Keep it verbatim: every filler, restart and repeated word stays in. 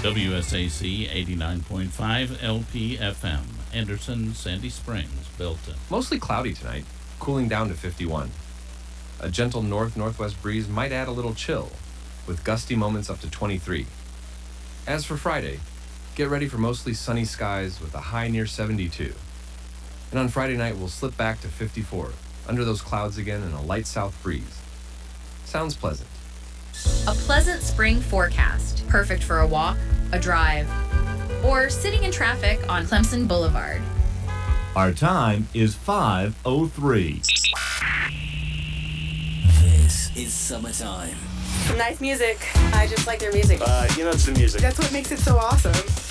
W S A C eighty-nine point five L P F M, Anderson, Sandy Springs, Belton. Mostly cloudy tonight, cooling down to fifty-one. A gentle north-northwest breeze might add a little chill, with gusty moments up to twenty-three. As for Friday, get ready for mostly sunny skies with a high near seventy-two. And on Friday night, we'll slip back to fifty-four, under those clouds again and a light south breeze. Sounds pleasant. A pleasant spring forecast, perfect for a walk, a drive, or sitting in traffic on Clemson Boulevard. Our time is five oh three. This is summertime. Nice music. I just like their music. Uh, you know, it's the music. That's what makes it so awesome.